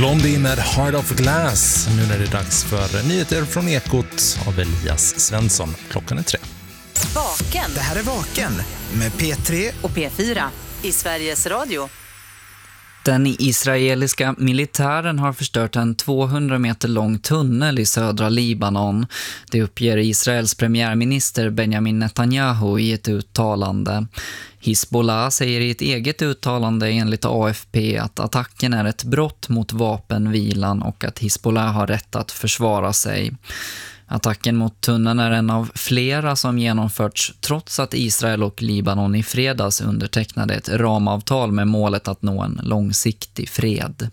Blondie med Heart of Glass. Nu när det är dags för nyheter från Ekot av Elias Svensson. Klockan är 3. Vaken. Det här är Vaken med P3 och P4 i Sveriges Radio. Den israeliska militären har förstört en 200 meter lång tunnel i södra Libanon. Det uppger Israels premiärminister Benjamin Netanyahu i ett uttalande. Hizbollah säger i ett eget uttalande enligt AFP att attacken är ett brott mot vapenvilan och att Hizbollah har rätt att försvara sig. Attacken mot tunneln är en av flera som genomförts trots att Israel och Libanon i fredags undertecknade ett ramavtal med målet att nå en långsiktig fred.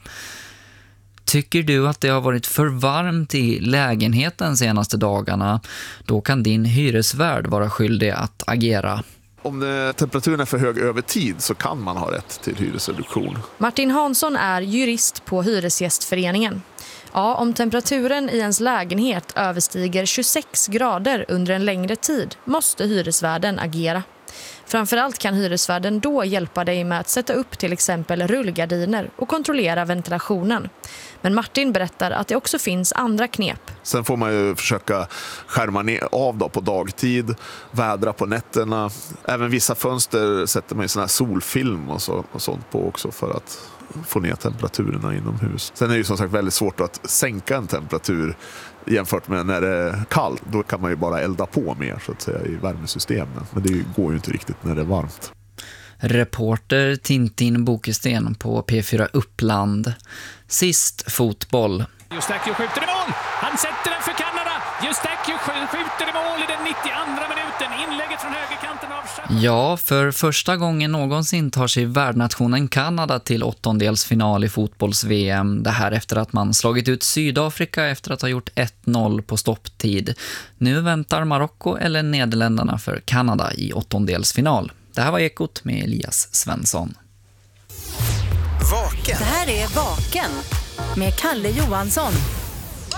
Tycker du att det har varit för varmt i lägenheten senaste dagarna? Då kan din hyresvärd vara skyldig att agera. Om temperaturen är för hög över tid så kan man ha rätt till hyresreduktion. Martin Hansson är jurist på Hyresgästföreningen. Ja, om temperaturen i ens lägenhet överstiger 26 grader under en längre tid måste hyresvärden agera. Framförallt kan hyresvärden då hjälpa dig med att sätta upp till exempel rullgardiner och kontrollera ventilationen. Men Martin berättar att det också finns andra knep. Sen får man ju försöka skärma ner av då på dagtid, vädra på nätterna. Även vissa fönster sätter man i sån här solfilm och sånt på också för att få ner temperaturerna inomhus. Sen är det ju som sagt väldigt svårt att sänka en temperatur jämfört med när det är kallt. Då kan man ju bara elda på mer så att säga i värmesystemen. Men det går ju inte riktigt när det är varmt. Reporter Tintin Bokesten på P4 Uppland. Sist fotboll. Justakio skjuter i mål! Han sätter den för Kanada! Justakio skjuter i mål i den 92:a minuten. Inlägget från högerkanten av... Ja, för första gången någonsin tar sig värdnationen Kanada till åttondelsfinal i fotbolls-VM. Det här efter att man slagit ut Sydafrika efter att ha gjort 1-0 på stopptid. Nu väntar Marocko eller Nederländerna för Kanada i åttondelsfinal. Det här var Ekot med Elias Svensson. Vaken. Det här är Vaken med Kalle Johansson.